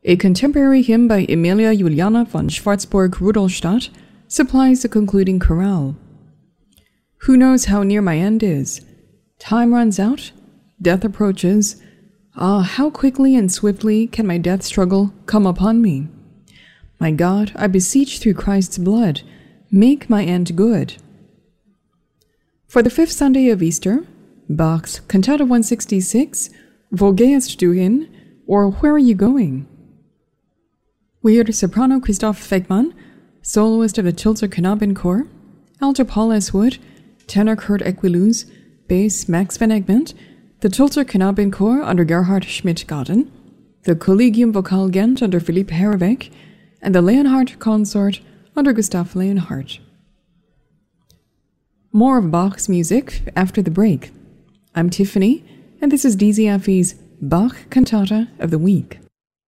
A contemporary hymn by Emilia Juliana von Schwarzburg-Rudolstadt supplies the concluding chorale. Who knows how near my end is? Time runs out, death approaches. Ah, how quickly and swiftly can my death struggle come upon me? My God, I beseech through Christ's blood, make my end good. For the fifth Sunday of Easter, Bach's Cantata 166, Wo gehst du hin? Or Where are you going? We heard soprano Christoph Fegmann, soloist of the Tilzer Knabenchor, alto Paul S. Wood, tenor Kurt Equiluz, bass Max van Egmond, the Tilzer Knabenchor under Gerhard Schmidt-Gaden, the Collegium Vocal Gent under Philipp Herreweg, and the Leonhardt Consort under Gustav Leonhardt. More of Bach's music after the break. I'm Tiffany, and this is DZFE's Bach Cantata of the Week.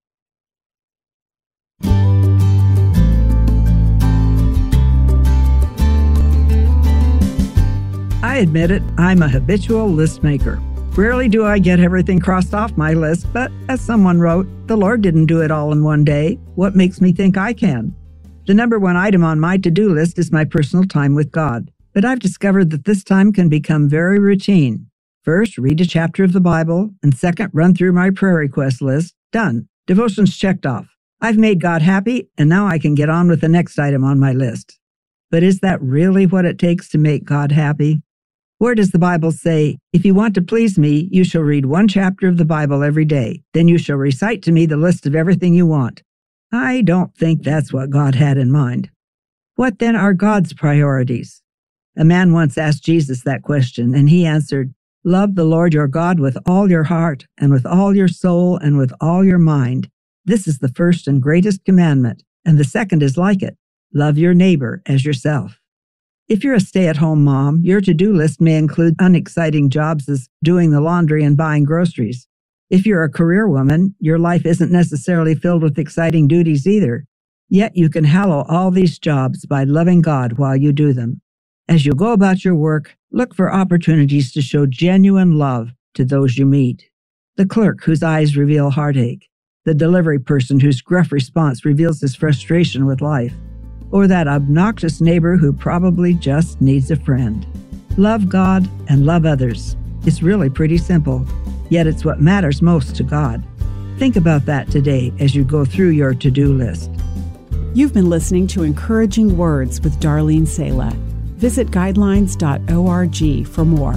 I admit it, I'm a habitual list maker. Rarely do I get everything crossed off my list, but as someone wrote, the Lord didn't do it all in one day. What makes me think I can? The number one item on my to-do list is my personal time with God. But I've discovered that this time can become very routine. First, read a chapter of the Bible, and second, run through my prayer request list. Done. Devotions checked off. I've made God happy, and now I can get on with the next item on my list. But is that really what it takes to make God happy? Where does the Bible say, if you want to please me, you shall read one chapter of the Bible every day, then you shall recite to me the list of everything you want? I don't think that's what God had in mind. What then are God's priorities? A man once asked Jesus that question, and he answered, love the Lord your God with all your heart, and with all your soul, and with all your mind. This is the first and greatest commandment, and the second is like it. Love your neighbor as yourself. If you're a stay-at-home mom, your to-do list may include unexciting jobs as doing the laundry and buying groceries. If you're a career woman, your life isn't necessarily filled with exciting duties either. Yet you can hallow all these jobs by loving God while you do them. As you go about your work, look for opportunities to show genuine love to those you meet. The clerk whose eyes reveal heartache, the delivery person whose gruff response reveals his frustration with life, or that obnoxious neighbor who probably just needs a friend. Love God and love others. It's really pretty simple, yet it's what matters most to God. Think about that today as you go through your to-do list. You've been listening to Encouraging Words with Darlene Sala. Visit guidelines.org for more.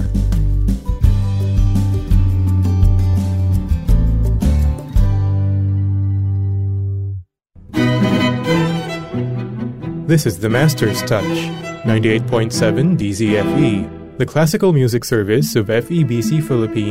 This is the Master's Touch, 98.7 DZFE, the classical music service of FEBC Philippines.